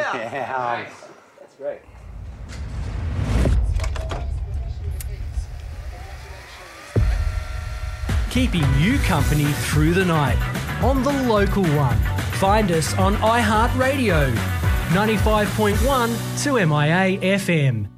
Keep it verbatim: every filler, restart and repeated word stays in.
Yeah. That's great. Keeping you company through the night on the local one. Find us on iHeartRadio, ninety-five point one to M I A F M.